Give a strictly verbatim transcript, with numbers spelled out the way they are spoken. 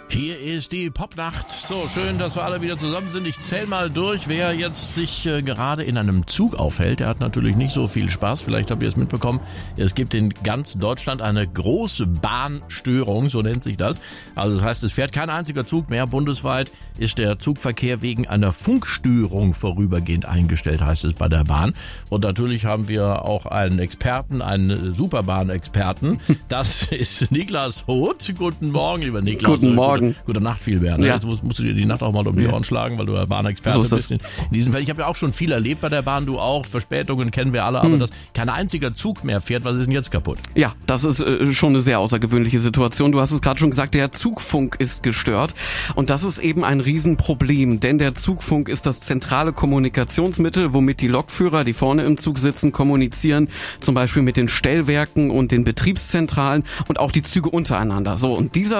Hier ist die Popnacht. So schön, dass wir alle wieder zusammen sind. Ich zähle mal durch, wer jetzt sich äh, gerade in einem Zug aufhält. Der hat natürlich nicht so viel Spaß. Vielleicht habt ihr es mitbekommen. Es gibt in ganz Deutschland eine große Bahnstörung, so nennt sich das. Also das heißt, es fährt kein einziger Zug mehr. Bundesweit ist der Zugverkehr wegen einer Funkstörung vorübergehend eingestellt, heißt es bei der Bahn. Und natürlich haben wir auch einen Experten, einen Superbahnexperten. Das ist Niklas Hoth. Guten Morgen, lieber Niklas. Guten Morgen. Gute, gute Nacht vielmehr. Ne? Ja. Jetzt musst, musst du dir die Nacht auch mal um die Ohren schlagen, weil du ja Bahnexperte so bist. In, in diesem Fall. Ich habe ja auch schon viel erlebt bei der Bahn, du auch. Verspätungen kennen wir alle, aber hm. dass kein einziger Zug mehr fährt, was ist denn jetzt kaputt? Ja, das ist äh, schon eine sehr außergewöhnliche Situation. Du hast es gerade schon gesagt, der Zugfunk ist gestört. Und das ist eben ein Riesenproblem, denn der Zugfunk ist das zentrale Kommunikationsmittel, womit die Lokführer, die vorne im Zug sitzen, kommunizieren, zum Beispiel mit den Stellwerken und den Betriebszentralen und auch die Züge untereinander. So, und dieser